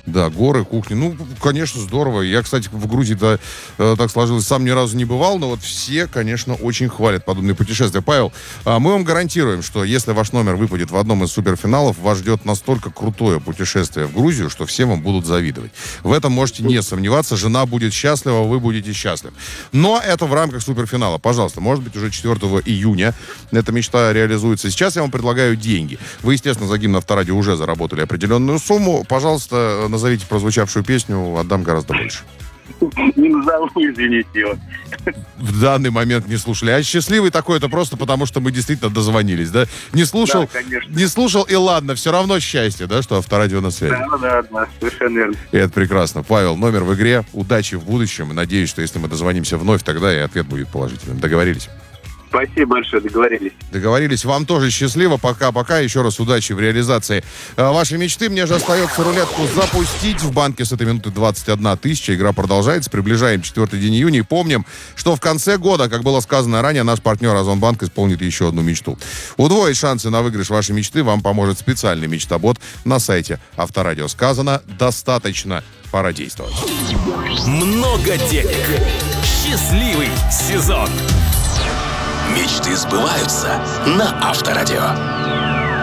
Да, горы, кухни. Ну, конечно, здорово. Я, кстати, в Грузии-то так сложилось, сам ни разу не бывал, но вот все, конечно, очень хвалят подобные путешествия. Павел, мы вам гарантируем, что если ваш номер выпадет в одном из суперфиналов, вас ждет настолько крутое путешествие в Грузию, что все вам будут завидовать. В этом можете не сомневаться. Жена будет счастлива, вы будете счастливы. Но это в рамках суперфинала. Пожалуйста, может быть, уже 4 июня эта мечта реализуется. Сейчас я вам предлагаю деньги. Вы, естественно, за гимн Авторадио уже заработали определенную сумму. Пожалуйста, назовите прозвучавшую песню, отдам гораздо больше. Не назову, извините. В данный момент не слушали. А счастливый такой это просто потому, что мы действительно дозвонились, да? Не слушал, Да, конечно. не слушал, и ладно, все равно счастье, да, что Авторадио на связи. Да, совершенно верно. И это прекрасно. Павел, номер в игре. Удачи в будущем. Надеюсь, что если мы дозвонимся вновь, тогда и ответ будет положительным. Договорились? Спасибо большое, договорились. Договорились. Вам тоже счастливо. Пока-пока. Еще раз удачи в реализации вашей мечты. Мне же остается рулетку запустить. В банке с этой минуты 21 тысяча. Игра продолжается. Приближаем 4 день июня. И помним, что в конце года, как было сказано ранее, наш партнер Озонбанк исполнит еще одну мечту. Удвоить шансы на выигрыш вашей мечты вам поможет специальный мечтобот на сайте Авторадио. Сказано, достаточно. Пора действовать. Много денег. Счастливый сезон. Мечты сбываются на Авторадио.